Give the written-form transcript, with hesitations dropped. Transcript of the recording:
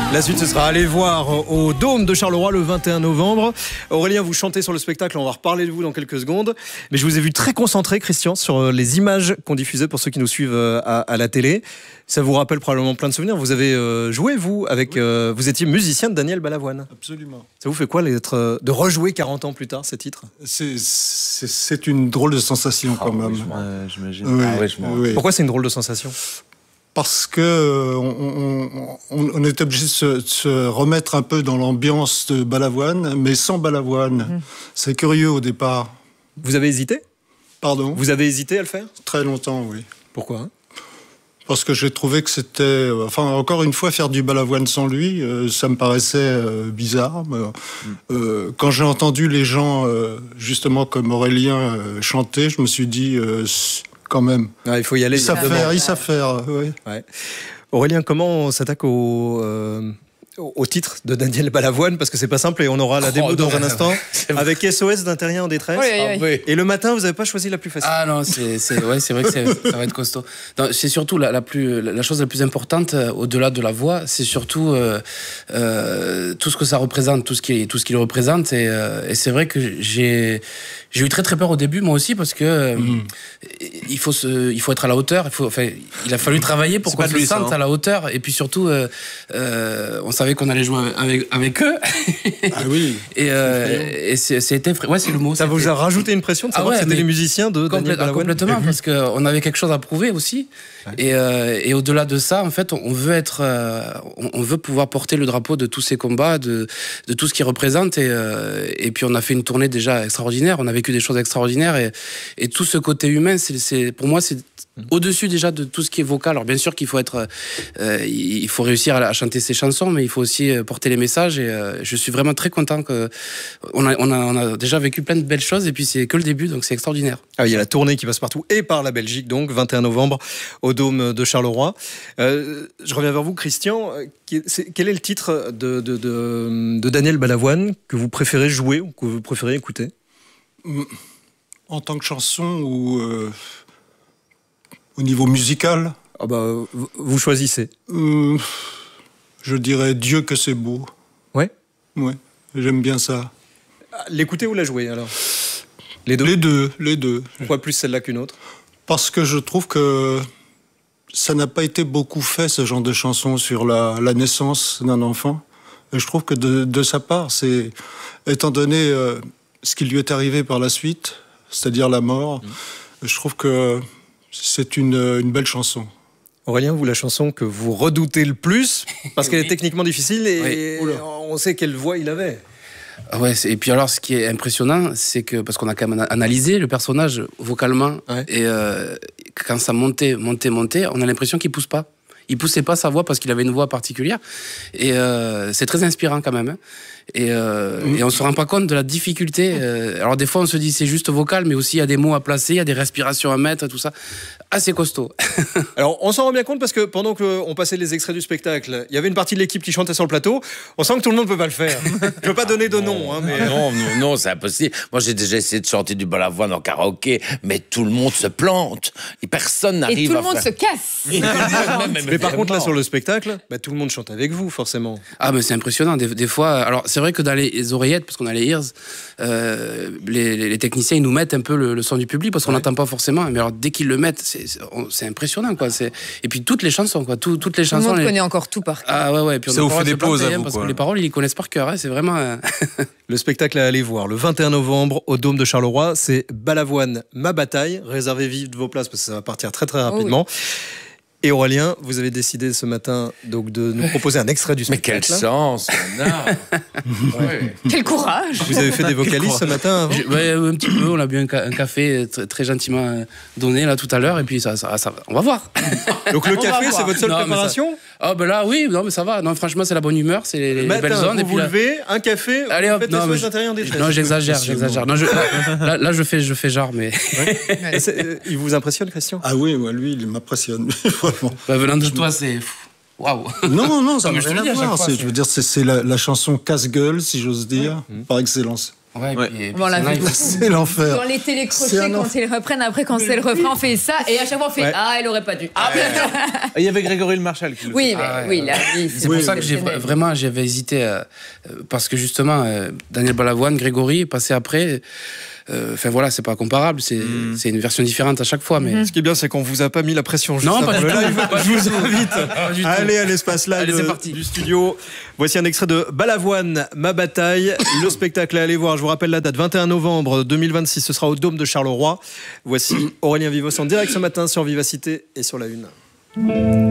La suite, ce sera aller voir au Dôme de Charleroi le 21 novembre. Aurélien, vous chantez sur le spectacle, on va reparler de vous dans quelques secondes. Mais je vous ai vu très concentré, Christian, sur les images qu'on diffusait pour ceux qui nous suivent à la télé. Ça vous rappelle probablement plein de souvenirs. Vous avez joué, vous, avec... Oui. Vous étiez musicien de Daniel Balavoine. Absolument. Ça vous fait quoi de rejouer 40 ans plus tard ces titres ? C'est une drôle de sensation quand même. Oui, j'imagine. Oui, oui. Pourquoi c'est une drôle de sensation ? Parce que on est obligé de se remettre un peu dans l'ambiance de Balavoine, mais sans Balavoine. C'est curieux au départ. Vous avez hésité ? Pardon ? Vous avez hésité à le faire ? Très longtemps, oui. Pourquoi ? Parce que j'ai trouvé que c'était... Enfin, encore une fois, faire du Balavoine sans lui, ça me paraissait bizarre. Quand j'ai entendu les gens, justement comme Aurélien, chanter, je me suis dit... quand même. Il faut y aller. Ils savent faire, oui. Ouais. Aurélien, comment on s'attaque au titre de Daniel Balavoine, parce que c'est pas simple et on aura la démo dans un instant avec SOS d'un terrien en détresse. Oui. Et le matin, vous n'avez pas choisi la plus facile. Ah non, c'est vrai que ça va être costaud. Non, c'est surtout la chose la plus importante au-delà de la voix, c'est surtout tout ce que ça représente, tout ce qu'il représente. Et c'est vrai que j'ai eu très très peur au début, moi aussi, parce que il faut être à la hauteur. Il a fallu travailler pour qu'on se sente à la hauteur. Et puis surtout, on savait qu'on allait jouer avec eux. Ah oui. Et c'était c'est le mot. Ça vous a rajouté une pression de savoir que c'était les musiciens de Daniel Balavoine. Complètement, parce qu'on avait quelque chose à prouver aussi. Ouais. Et au-delà de ça, en fait, on veut pouvoir porter le drapeau de tous ces combats, de tout ce qu'ils représentent. Et puis on a fait une tournée déjà extraordinaire. On a vécu des choses extraordinaires. Et tout ce côté humain, pour moi, c'est au-dessus déjà de tout ce qui est vocal. Alors bien sûr qu'il faut il faut réussir à chanter ses chansons, mais il faut aussi porter les messages. Et je suis vraiment très content on a déjà vécu plein de belles choses. Et puis c'est que le début, donc c'est extraordinaire. Il y a la tournée qui passe partout et par la Belgique, donc 21 novembre au Dôme de Charleroi. Je reviens vers vous, Christian. Quel est le titre de Daniel Balavoine que vous préférez jouer ou que vous préférez écouter ? En tant que chanson ou au niveau musical ? Vous choisissez. Je dirais Dieu que c'est beau. Ouais. Ouais, j'aime bien ça. L'écouter ou la jouer alors ? Les deux. Pourquoi plus celle-là qu'une autre ? Parce que je trouve que ça n'a pas été beaucoup fait, ce genre de chanson sur la naissance d'un enfant. Et je trouve que de sa part, étant donné ce qui lui est arrivé par la suite, c'est-à-dire la mort, je trouve que c'est une belle chanson. Aurélien, vous, la chanson que vous redoutez le plus, parce qu'elle est techniquement difficile et on sait quelle voix il avait. Ouais, et puis alors, ce qui est impressionnant, c'est que, parce qu'on a quand même analysé le personnage vocalement, et quand ça montait, on a l'impression qu'il pousse pas. Il poussait pas sa voix parce qu'il avait une voix particulière. Et c'est très inspirant quand même. Et on se rend pas compte de la difficulté. Alors des fois, on se dit c'est juste vocal, mais aussi il y a des mots à placer, il y a des respirations à mettre, tout ça. Assez costaud. Alors, on s'en rend bien compte parce que pendant qu'on passait les extraits du spectacle, il y avait une partie de l'équipe qui chantait sur le plateau. On sent que tout le monde ne peut pas le faire. Je ne veux pas donner de nom. Mais... Non, c'est impossible. Moi, j'ai déjà essayé de chanter du Balavoine en karaoké, mais tout le monde se plante. Et personne n'arrive à Et tout le monde se casse. mais par contre, là, sur le spectacle, tout le monde chante avec vous, forcément. Ah, mais c'est impressionnant. Des fois, alors c'est vrai que dans les oreillettes, parce qu'on a les ears, les techniciens, ils nous mettent un peu le son du public parce qu'on n'entend pas forcément. Mais alors, dès qu'ils le mettent, c'est impressionnant, quoi. Et puis toutes les chansons, quoi. Toutes les chansons. Tout le monde connaît encore tout par cœur. Ah ouais. Puis ça vous fait des pauses à vous, parce quoi. que les paroles, ils les connaissent par cœur. C'est vraiment. Le spectacle à aller voir le 21 novembre au Dôme de Charleroi, c'est Balavoine, ma bataille. Réservez vite vos places parce que ça va partir très très rapidement. Oh oui. Et Aurélien, vous avez décidé ce matin donc de nous proposer un extrait du spectacle. Mais quelle chance on a. Quel courage. Vous avez fait des vocalises ce matin avant ? Un petit peu, on a bu un café très gentiment donné là tout à l'heure et puis ça on va voir. Donc le café, c'est votre seule préparation ? Ah ben là oui, non mais ça va. Non franchement, c'est la bonne humeur, c'est les belles ondes. Vous levez, un café, allez hop, non, mais non, j'exagère. Non, là je fais genre, mais... Il vous impressionne, Christian ? Ah oui, lui, il m'impressionne. Venant de toi, c'est... Waouh. Non, ça n'a rien à voir. Je veux dire, c'est la chanson casse-gueule, si j'ose dire, par excellence. Ouais, Ouais. et puis Bon, on l'a c'est vu live. beaucoup. C'est l'enfer. Dans les C'est télécrochets, un quand ils reprennent, après, quand c'est le refrain, on fait ça. Et à chaque fois, on fait Ouais. Ah, elle aurait pas dû. Ah, Il y avait Grégory Le Marchal qui le oui, mais Ah ouais, oui, ouais. là, oui, C'est pour ça que j'avais hésité parce que justement Daniel Balavoine, Grégory passé après. Enfin voilà, c'est pas comparable, c'est une version différente à chaque fois, mais Ce qui est bien, c'est qu'on vous a pas mis la pression juste Non, avant pas le du tout. live. Je vous invite du à tout. aller à l'espace live Allez, c'est parti. du studio. Voici un extrait de Balavoine, Ma bataille. Le spectacle à aller voir, je vous rappelle la date, 21 novembre 2026, ce sera au Dôme de Charleroi. Voici Aurélien Vivos en direct ce matin sur Vivacité et sur La Une.